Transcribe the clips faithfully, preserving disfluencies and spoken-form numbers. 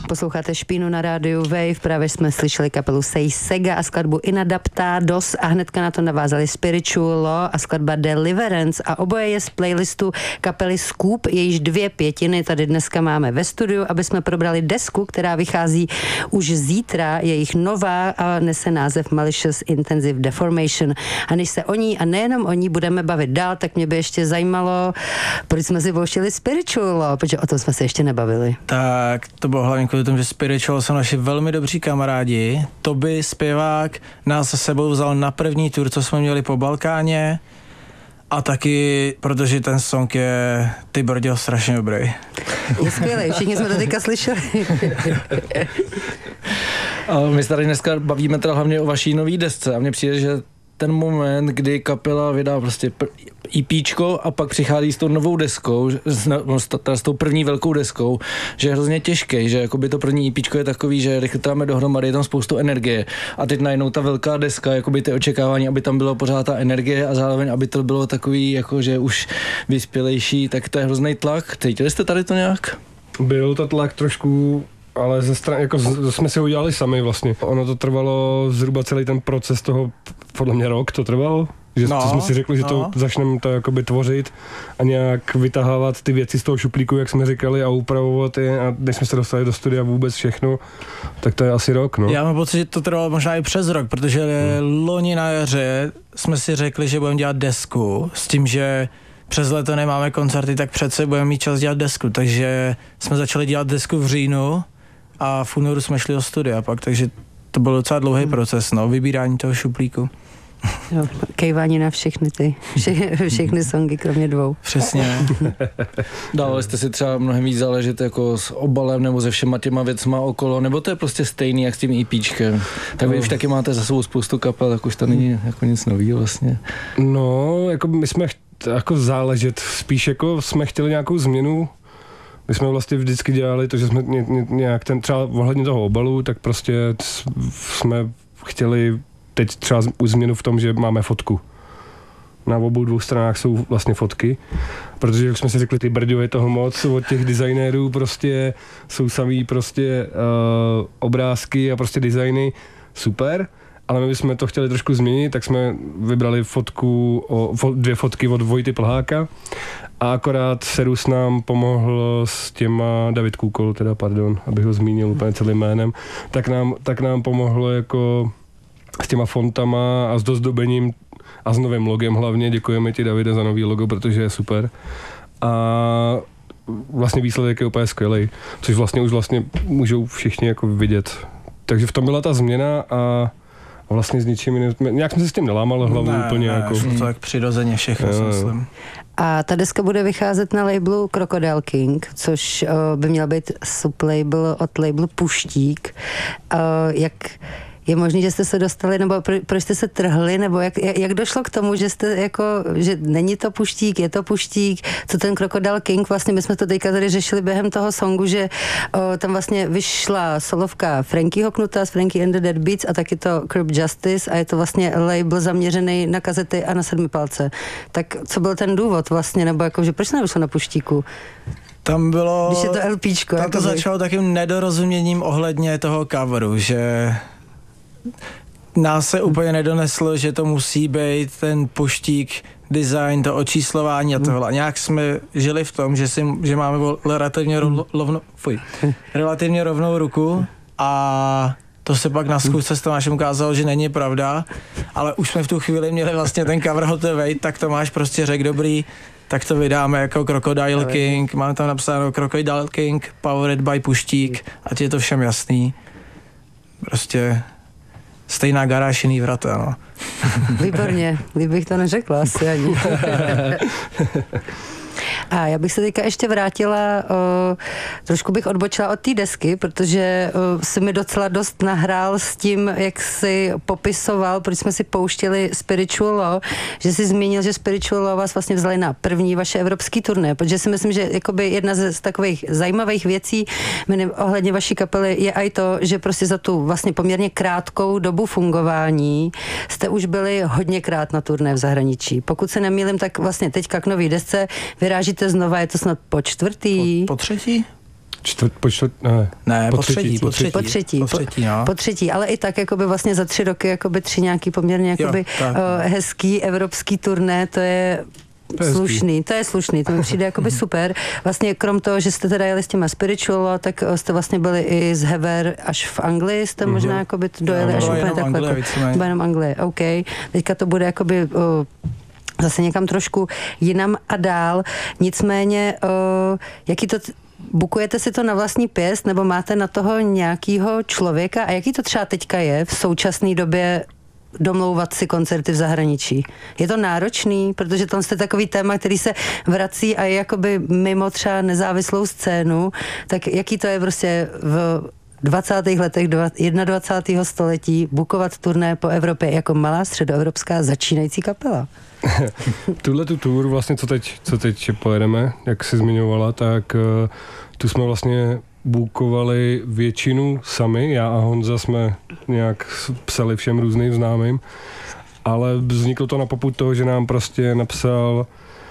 Posloucháte Špínu na rádiu Wave, právě jsme slyšeli kapelu Say Sega a skladbu Inadaptados a hnedka na to navázali Spiritual Law a skladba Deliverance a oboje je z playlistu kapely Scoop, jejíž dvě pětiny tady dneska máme ve studiu, aby jsme probrali desku, která vychází už zítra, jejich nová a nese název Malicious Intensive Deformation. A než se o ní a nejenom o ní budeme bavit dál, tak mě by ještě zajímalo, proč jsme si pouštěli Spiritual Law, protože o tom jsme se ještě nebavili. Tak to bylo hlavně kvůli tomu, že Spiritual jsou naši velmi dobří kamarádi. Toby, zpěvák, nás se sebou vzal na první tur, co jsme měli po Balkáně a taky, protože ten song je, ty brďo, strašně dobrý. Je skvělý, všichni jsme to teďka slyšeli. A my se tady dneska bavíme teda hlavně o vaší nový desce a mně přijde, že ten moment, kdy kapela vydá prostě EPčko a pak přichází s tou novou deskou, s, teda s tou první velkou deskou, že je hrozně těžký, že jakoby to první EPčko je takový, že rychle dáme dohromady, je tam spoustu energie a teď najednou ta velká deska, jakoby ty očekávání, aby tam bylo pořád ta energie a zároveň, aby to bylo takový, jakože už vyspělejší, tak to je hrozný tlak. Cítili jste tady to nějak? Byl to tlak trošku, ale ze strany, jako z, jsme si ho udělali sami vlastně. Ono to trvalo zhruba celý ten proces toho, podle mě rok to trvalo, že no, jsme si řekli, že no. to začneme to jakoby tvořit a nějak vytahávat ty věci z toho šuplíku, jak jsme říkali, a upravovat je a než jsme se dostali do studia vůbec všechno, tak to je asi rok, no. Já mám pocit, že to trvalo možná i přes rok, protože hmm. loni na jaře jsme si řekli, že budeme dělat desku s tím, že přes léto nemáme koncerty, tak přece budeme mít čas dělat desku, takže jsme začali dělat desku v říjnu a v únoru jsme šli do studia pak, takže to byl docela dlouhý hmm. proces, no, vybírání toho šuplíku. Jo, kejvání na všechny ty, vše, všechny songy, kromě dvou. Přesně. Dávali jste si třeba mnohem víc záležet jako s obalem nebo se všema těma věcma okolo, nebo to je prostě stejný jak s tím EPčkem? Tak vy už taky máte za sebou spoustu kapel, tak už to není jako nic novýho vlastně. No, jako my jsme cht- jako záležet, spíš jako jsme chtěli nějakou změnu. My jsme vlastně vždycky dělali to, že jsme ně, ně, nějak ten třeba ohledně toho obalu, tak prostě jsme chtěli teď třeba už změnu v tom, že máme fotku. Na obou dvou stranách jsou vlastně fotky, protože jak jsme si řekli, ty brďo je toho moc, od těch designérů prostě jsou samý prostě uh, obrázky a prostě designy, super, ale my bychom to chtěli trošku změnit, tak jsme vybrali fotku, o, fo, dvě fotky od Vojty Plháka a akorát Serus nám pomohl s těma, David Kůkol, teda pardon, abych ho zmínil úplně celým jménem, tak nám, tak nám pomohlo jako s těma fontama a s dozdobením a s novým logem hlavně. Děkujeme ti, Davide, za nový logo, protože je super. A vlastně výsledek je úplně skvělej, což vlastně už vlastně můžou všichni jako vidět. Takže v tom byla ta změna a vlastně s ničím jiným, nějak jsme se s tím nelámali hlavu ne, úplně ne, jako. to tak přirozeně všechno, si myslím. A ta deska bude vycházet na labelu Crocodile King, což uh, by měl být sublabel od labelu Puštík. Uh, jak je možný, že jste se dostali, nebo pro, proč jste se trhli, nebo jak, jak došlo k tomu, že jste jako, že není to Puštík, je to Puštík, co ten Crocodile King, vlastně my jsme to teďka tady řešili během toho songu, že o, tam vlastně vyšla solovka Frankyho Knuta z Franky and the Dead Beats a taky to Curb Justice a je to vlastně label zaměřený na kazety a na sedmipalce. Tak co byl ten důvod vlastně, nebo jako, že proč nevyšlo na Puštíku? Tam bylo, když je to LPčko. Tam to začalo takým nedorozuměním ohledně toho coveru, že nás se úplně nedoneslo, že to musí být ten Puštík design, to očíslování a tohle. Nějak jsme žili v tom, že, si, že máme relativně, rovno, lovno, fuj, relativně rovnou ruku a to se pak na zkoušce s Tomášem ukázalo, že není pravda, ale už jsme v tu chvíli měli vlastně ten cover hotovej, tak Tomáš prostě řekl dobrý, tak to vydáme jako Crocodile King, máme tam napsáno Crocodile King, powered by Puštík, ať je to všem jasný. Prostě stejná garáž, jiný vrata, no. Výborně, kdybych to neřekla asi ani. A já bych se teďka ještě vrátila, o, trošku bych odbočila od té desky, protože o, si mi docela dost nahrál s tím, jak si popisoval, proč jsme si pouštěli Spiritual Law, že si zmínil, že Spiritual Law vás vlastně vzali na první vaše evropský turné, protože si myslím, že jakoby jedna z, z takových zajímavých věcí ohledně vaší kapely je i to, že prostě za tu vlastně poměrně krátkou dobu fungování jste už byli hodněkrát na turné v zahraničí. Pokud se nemýlím, tak vlastně teďka k nový desce vyrážíte znova, je to snad po čtvrtý? Po, po třetí? Čtvrt, po čtvrt, ne. Ne, po po třetí, třetí, po třetí. Po třetí, Po třetí, no. po třetí, ale i tak jakoby vlastně za tři roky jakoby tři nějaký poměrně jakoby tak, uh, no. hezký evropský turné, to je To je slušný, to je slušný, to mi přijde jakoby super. Vlastně krom toho, že jste teda jeli s těma Spiritual, tak jste vlastně byli i z Hever až v Anglii, jste mm-hmm. možná jakoby dojeli no, až úplně jenom takhle. Anglie, víceméně. Byla jenom Anglie, OK. Teďka to bude jakoby uh, zase někam trošku jinam a dál. Nicméně, uh, jaký to... T- Bukujete si to na vlastní pěst, nebo máte na toho nějakýho člověka? A jaký to třeba teďka je v současné době domlouvat si koncerty v zahraničí? Je to náročný, protože tam jste takový téma, který se vrací a je jakoby mimo třeba nezávislou scénu, tak jaký to je prostě v dvacátých letech dvacátého prvního století bukovat turné po Evropě jako malá středoevropská začínající kapela? Tuhle tu tour, vlastně, co teď, co teď pojedeme, jak jsi zmiňovala, tak uh, tu jsme vlastně bukovali většinu sami, já a Honza jsme nějak psali všem různým známým, ale vzniklo to na popud toho, že nám prostě napsal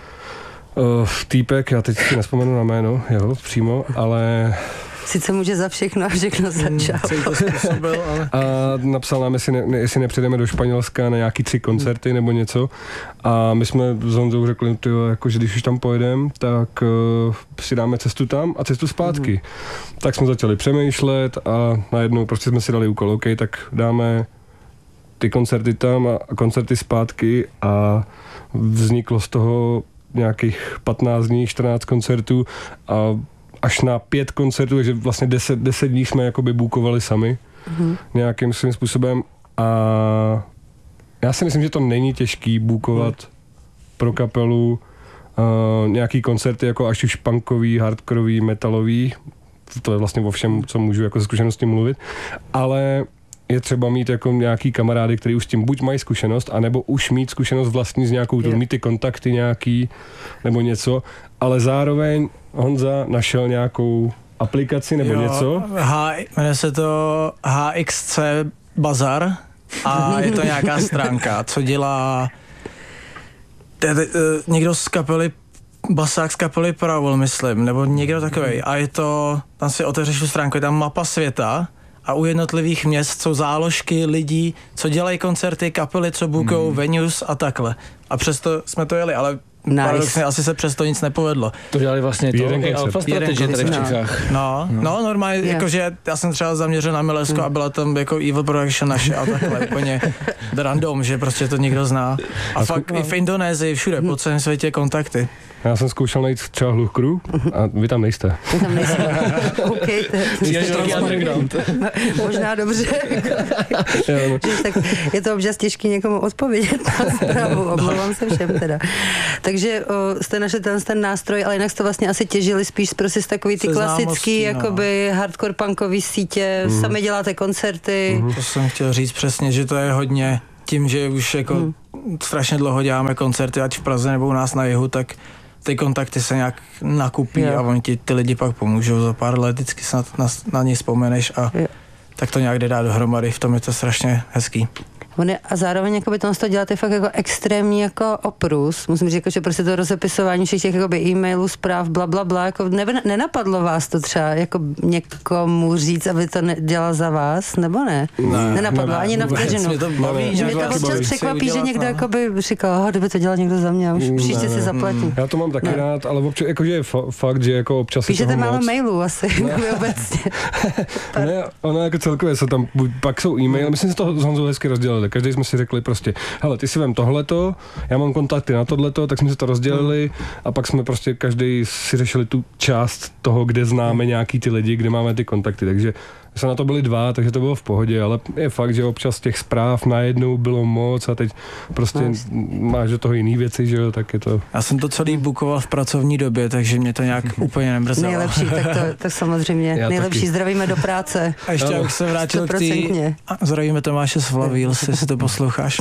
uh, týpek, já teď si nespomenu na jméno, jeho přímo, ale... Sice může za všechno a všechno začal. ale... A napsal nám, jestli, ne, jestli nepřijdeme do Španělska na nějaký tři koncerty nebo něco. A my jsme s Honzou řekli, tyjo, jako, že když už tam pojedeme, tak uh, si dáme cestu tam a cestu zpátky. Mm. Tak jsme začali přemýšlet a najednou prostě jsme si dali úkol, OK, tak dáme ty koncerty tam a, a koncerty zpátky a vzniklo z toho nějakých patnáct dní, čtrnáct koncertů a až na pět koncertů, takže vlastně deset, deset dní jsme jakoby bukovali sami mm-hmm. nějakým svým způsobem a já si myslím, že to není těžký bukovat mm. pro kapelu uh, nějaký koncerty jako až už punkový, hardkorový, metalový, to je vlastně o všem, co můžu jako ze zkušenosti mluvit, ale je třeba mít jako nějaký kamarády, který už s tím buď mají zkušenost, anebo už mít zkušenost vlastní s nějakou, yeah. mít ty kontakty nějaký, nebo něco, ale zároveň Honza našel nějakou aplikaci nebo jo, něco. H, jmenuje se to H X C Bazar a je to nějaká stránka, co dělá t- t- t- někdo z kapely, basák z kapely Pravol, myslím, nebo někdo takovej. A je to, tam si otevřeš tu stránku, je tam mapa světa a u jednotlivých měst jsou záložky lidí, co dělají koncerty, kapely, co bookou, mm. venues a takhle. A přesto jsme to jeli, ale nice. Paradoxně asi se přesto nic nepovedlo. To dělali vlastně to Jeden i koncert. Alpha Strategy tady v Čechách. No, no, no normálně, Yeah. jakože já jsem třeba zaměřen na Milesko a byla tam jako Evil Production naše a takhle úplně random, že prostě to někdo zná. A, a fakt no. i v Indonésii, všude, po celém světě kontakty. Já jsem zkoušel najít třeba Hluch Crew a vy tam nejste. Vy tam nejste. OK, to Je underground. Možná dobře. Tak je to občas těžký někomu odpovědět na zprávu, omlouvám se všem teda. Takže o, jste našli ten, ten nástroj, ale jinak jste vlastně asi těžili spíš prostě z takový ty klasický, no. jakoby hardcore punkový sítě, mm. sami děláte koncerty. Mm. To jsem chtěl říct přesně, že to je hodně tím, že už jako mm. strašně dlouho děláme koncerty, ať v Praze nebo u nás na jihu, tak ty kontakty se nějak nakupí yeah. a oni ti ty lidi pak pomůžou za pár let, vždycky snad na, na ně vzpomeneš a yeah. tak to nějak jde dát dohromady, v tom je to strašně hezký. A zároveň jakoby to děláte fakt jako extrémní jako oprus. Musím říct, že prostě to rozepisování všech těch jakoby e-mailů, zpráv, bla, bla, bla, jako ne, nenapadlo vás to třeba jako někomu říct, aby to dělal za vás, nebo ne? Ne. Nenapadlo, ne, ani na vteřinu. Mě to baví, že mě to občas překvapí, že někdo jakoby říkal, kdyby to dělal někdo za mě, už příště si zaplatím. Já to mám taky ne. rád, ale občas, jakože je fa- fakt, že jako občas píšete je toho málo moc. mailů asi, obecně. Ne, ono jako celkově se tam, pak jsou e-maily, myslím, že to s Honzou hezky rozdělili. Každý jsme si řekli prostě, hele, ty si vem tohleto, já mám kontakty na tohleto, tak jsme si to rozdělili a pak jsme prostě každý si řešili tu část toho, kde známe nějaký ty lidi, kde máme ty kontakty, takže se na to byli dva, takže to bylo v pohodě, ale je fakt, že občas těch zpráv najednou bylo moc a teď prostě no. máš do toho jiný věci, že jo, tak je to... Já jsem to celý bukoval v pracovní době, takže mě to nějak úplně nemrzelo. Nejlepší, tak to, to samozřejmě, já nejlepší, taky. Zdravíme do práce. A ještě abych se vrátil k tý... Zdravíme Tomáše z Flavils, jestli to posloucháš.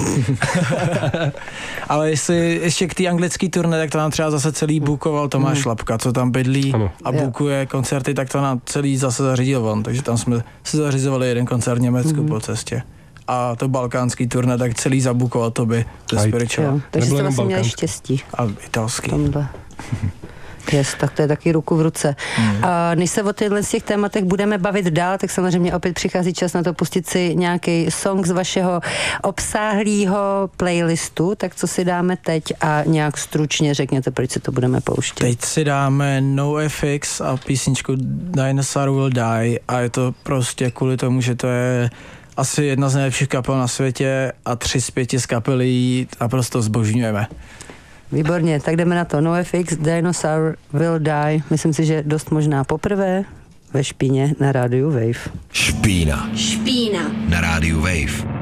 Ale jestli ještě k té anglické turné, tak to nám třeba zase celý bukoval Tomáš hmm. Lapka, co tam bydlí ano. a bukuje koncerty, tak to nám celý zase zařídil on, takže tam jsme si zařizovali jeden koncert v Německu mm. po cestě. A to balkánský turné, tak celý zabukoval to by ze Spiritual. Takže jste vlastně měli štěstí. A italský. Tomhle. Yes, tak to je taky ruku v ruce. Mm. A než se o těchto z těch tématech budeme bavit dál, tak samozřejmě opět přichází čas na to pustit si nějaký song z vašeho obsáhlého playlistu, tak co si dáme teď a nějak stručně řekněte, proč si to budeme pouštět. Teď si dáme NoFX a písničku Dinosaur Will Die a je to prostě kvůli tomu, že to je asi jedna z nejlepších kapel na světě a tři z pěti z kapelí naprosto zbožňujeme. Výborně, tak jdeme na to. NoFX, Dinosaur Will Die. Myslím si, že dost možná poprvé ve Špíně na rádiu Wave. Špína. Špína. Na rádiu Wave.